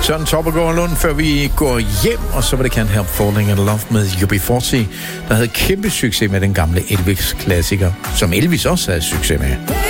Sådan Toppergaard Lund, før vi går hjem, og så var det Can't Help Falling in Love med UB40, der havde kæmpe succes med den gamle Elvis-klassiker, som Elvis også havde succes med.